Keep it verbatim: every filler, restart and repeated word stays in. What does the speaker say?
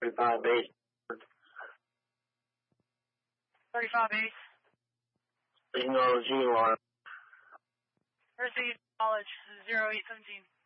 thirty-five base. thirty-five base. Signal G one. Receive knowledge, zero eight seventeen.